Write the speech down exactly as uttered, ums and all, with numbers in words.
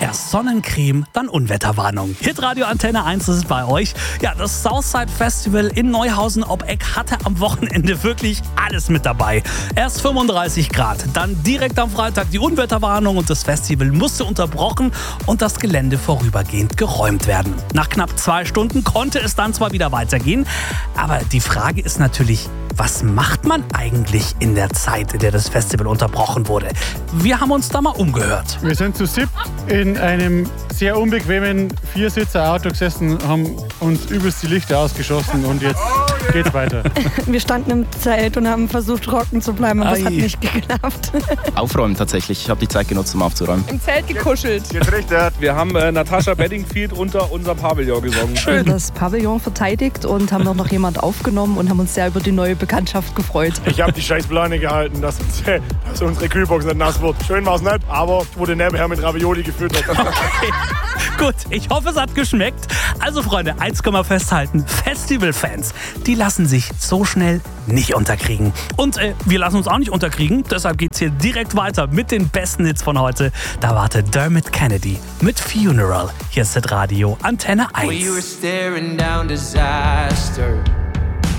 Erst Sonnencreme, dann Unwetterwarnung. Hitradio Antenne eins ist es bei euch. Ja, das Southside Festival in Neuhausen ob Eck hatte am Wochenende wirklich alles mit dabei. Erst fünfunddreißig Grad, dann direkt am Freitag die Unwetterwarnung und das Festival musste unterbrochen und das Gelände vorübergehend geräumt werden. Nach knapp zwei Stunden konnte es dann zwar wieder weitergehen, aber die Frage ist natürlich, was macht man eigentlich in der Zeit, in der das Festival unterbrochen wurde? Wir haben uns da mal umgehört. Wir sind zu siebt in einem sehr unbequemen Viersitzer-Auto gesessen, haben uns übelst die Lichter ausgeschossen und jetzt geht's weiter. Wir standen im Zelt und haben versucht, trocken zu bleiben, aber das hat nicht geklappt. Aufräumen tatsächlich. Ich habe die Zeit genutzt, um aufzuräumen. Im Zelt gekuschelt. Wir haben äh, Natascha Bedingfield unter unser Pavillon gesungen. Schön. Das Pavillon verteidigt und haben auch noch jemand aufgenommen und haben uns sehr über die neue Bekanntschaft gefreut. Ich habe die scheiß Pläne gehalten, dass, dass unsere Kühlbox nicht nass wird. Schön war es nicht, aber ich wurde nebenher mit Ravioli gefüttert. Okay. Gut, ich hoffe, es hat geschmeckt. Also Freunde, eins können wir festhalten. Festivalfans, die lassen sich so schnell nicht unterkriegen. Und äh, wir lassen uns auch nicht unterkriegen. Deshalb geht's hier direkt weiter mit den besten Hits von heute. Da wartet Dermot Kennedy mit Funeral. Hier ist Hitradio Antenne eins. We were staring down disaster.